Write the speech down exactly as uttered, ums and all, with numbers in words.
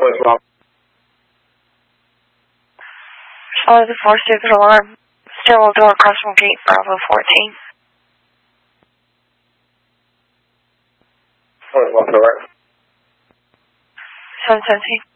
What is wrong? Charlie the four six alarm. Stairwell door across from gate Bravo fourteen. What is wrong, door? seven seventeen.